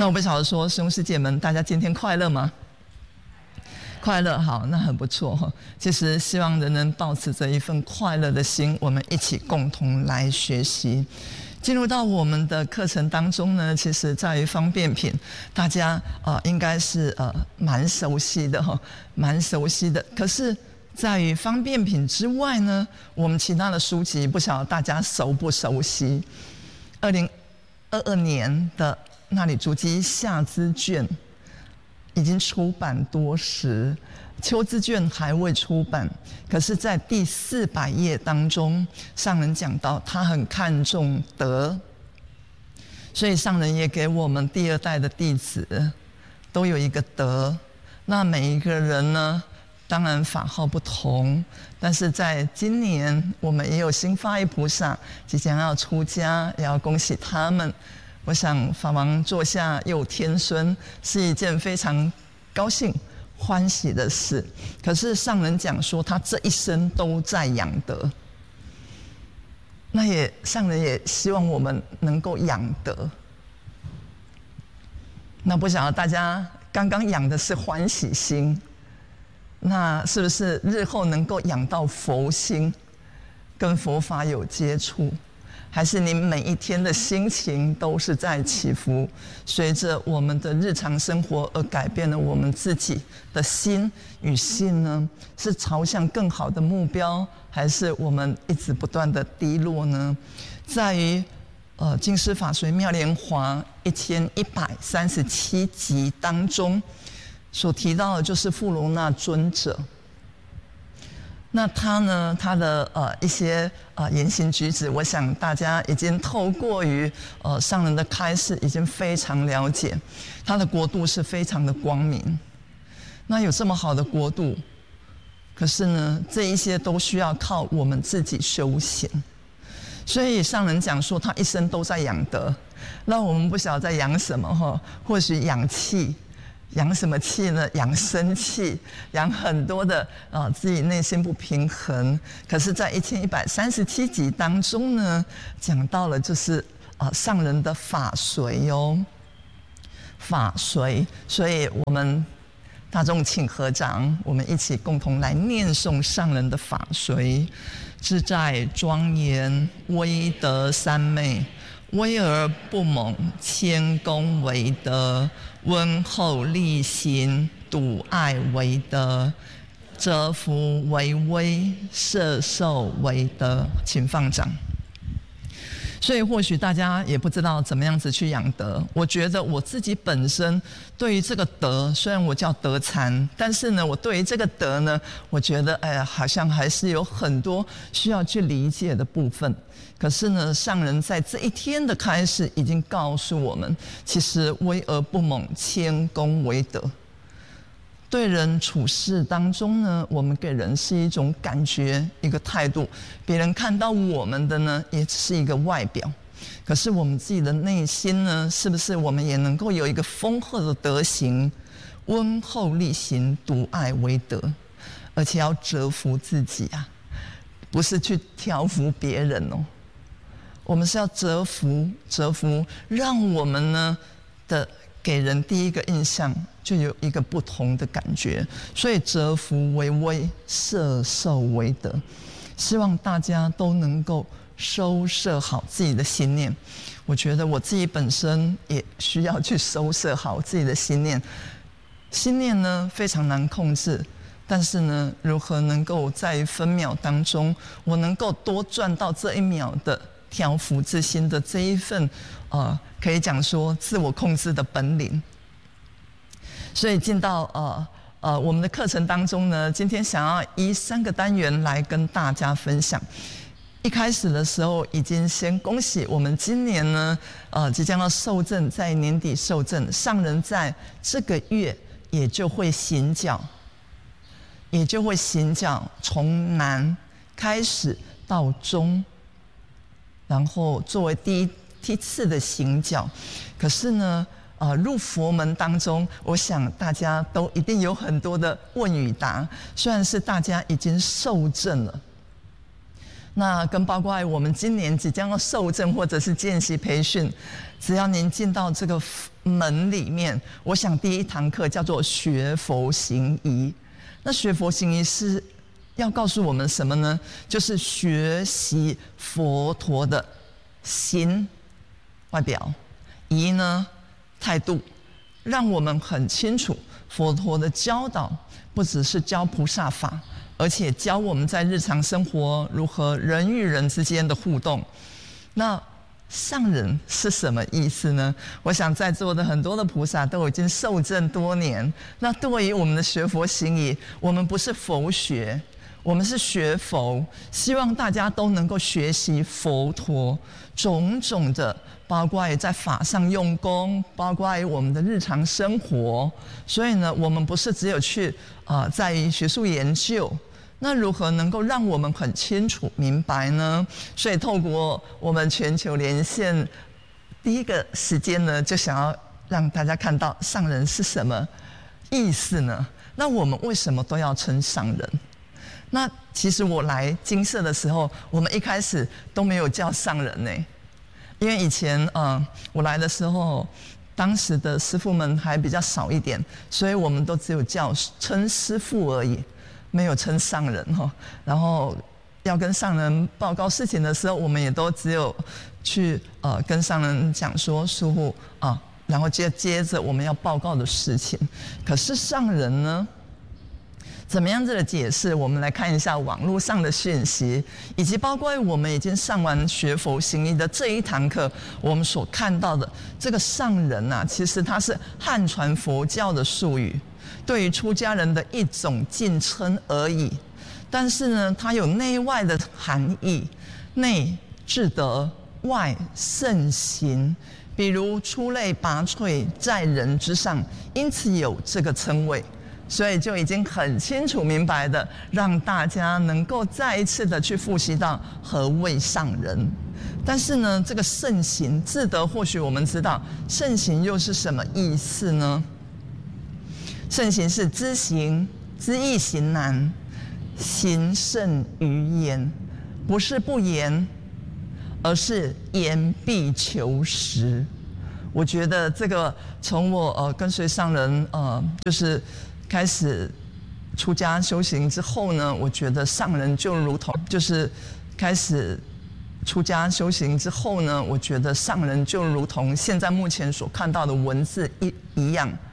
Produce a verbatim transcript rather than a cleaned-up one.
那我不晓得说师兄师姐们，大家今天快乐吗？快乐，好，那很不错哈。其实希望人人抱持着一份快乐的心，我们一起共同来学习。进入到我们的课程当中呢，其实在于方便品，大家呃应该是呃蛮熟悉的哈，蛮熟悉的。可是在于方便品之外呢，我们其他的书籍不晓得大家熟不熟悉？二零二二年的那里足迹夏之卷已经出版多时，秋之卷还未出版。可是在第四百页当中，上人讲到他很看重德，所以上人也给我们第二代的弟子都有一个德。那每一个人呢，当然法号不同，但是在今年我们也有新发意菩萨即将要出家，也要恭喜他们。我想法王座下有天孙是一件非常高兴欢喜的事。可是上人讲说他这一生都在养德，那也上人也希望我们能够养德。那不晓得大家刚刚养的是欢喜心，那是不是日后能够养到佛心，跟佛法有接触？还是你每一天的心情都是在起伏，随着我们的日常生活而改变了我们自己的心与性呢？是朝向更好的目标，还是我们一直不断的低落呢？在于呃《净师法随妙莲华》一千一百三十七集当中所提到的，就是富罗那尊者。那他呢？他的呃一些呃言行举止，我想大家已经透过于呃上人的开示，已经非常了解。他的国度是非常的光明。那有这么好的国度，可是呢，这一些都需要靠我们自己修行。所以上人讲说，他一生都在养德。那我们不晓得在养什么哈？或许养气。养什么气呢？养生气，养很多的啊、呃、自己内心不平衡。可是，在一千一百三十七集当中呢，讲到了就是啊、呃、上人的法随哟，法随。所以我们大众请合掌，我们一起共同来念诵上人的法随。自在庄严，威德三昧。威而不猛，谦恭为德；温厚力行，笃爱为德；折服为威，摄受为德。请放掌。所以或许大家也不知道怎么样子去养德。我觉得我自己本身对于这个德，虽然我叫德禅，但是呢，我对于这个德呢，我觉得哎呀，好像还是有很多需要去理解的部分。可是呢，上人在这一天的开始已经告诉我们，其实威而不猛，谦恭为德。对人处事当中呢，我们给人是一种感觉，一个态度。别人看到我们的呢，也只是一个外表。可是我们自己的内心呢，是不是我们也能够有一个丰厚的德行？温厚力行，笃爱为德，而且要折服自己啊，不是去挑服别人哦。我们是要折服，折服，让我们呢的给人第一个印象就有一个不同的感觉。所以折服为威，摄受为德。希望大家都能够收摄好自己的心念。我觉得我自己本身也需要去收摄好自己的心念。心念呢非常难控制，但是呢，如何能够在分秒当中，我能够多赚到这一秒的调伏之心的这一份，呃，可以讲说自我控制的本领。所以进到呃呃我们的课程当中呢，今天想要以三个单元来跟大家分享。一开始的时候，已经先恭喜我们今年呢，呃，即将要受证，在年底受证，上人在这个月也就会行脚，也就会行脚，从南开始到中。然后作为第一梯次的行脚。可是呢，呃，入佛门当中，我想大家都一定有很多的问与答。虽然是大家已经受证了， 那跟包括我们今年即将要受证或者是见习培训，只要您进到这个门里面，我想第一堂课叫做学佛行仪。那学佛行仪是要告诉我们什么呢？就是学习佛陀的行外表，仪呢态度，让我们很清楚佛陀的教导不只是教菩萨法，而且教我们在日常生活如何人与人之间的互动。那上人是什么意思呢？我想在座的很多的菩萨都已经受证多年。那对于我们的学佛行仪，我们不是佛学，我们是学佛，希望大家都能够学习佛陀种种的，包括于在法上用功，包括于我们的日常生活。所以呢，我们不是只有去啊、呃，在于学术研究。那如何能够让我们很清楚明白呢？所以透过我们全球连线，第一个时间呢，就想要让大家看到上人是什么意思呢？那我们为什么都要称上人？那其实我来精舍的时候，我们一开始都没有叫上人呢，因为以前嗯、呃、我来的时候，当时的师父们还比较少一点，所以我们都只有叫称师父而已。没有称上人哈，然后要跟上人报告事情的时候，我们也都只有去呃跟上人讲说师父啊，然后接接着我们要报告的事情。可是上人呢，怎么样子的解释？我们来看一下网络上的讯息，以及包括我们已经上完学佛行仪的这一堂课，我们所看到的这个上人啊，其实它是汉传佛教的术语。对于出家人的一种敬称而已，但是呢，它有内外的含义，内至德，外圣行。比如出类拔萃，在人之上，因此有这个称谓。所以就已经很清楚明白的，让大家能够再一次的去复习到何谓上人。但是呢，这个圣行至德，或许我们知道，圣行又是什么意思呢？圣行是知行，知易行难，行胜于言，不是不言，而是言必求实。我觉得这个从我呃跟随上人呃就是开始出家修行之后呢，我觉得上人就如同就是开始出家修行之后呢，我觉得上人就如同现在目前所看到的文字一一样。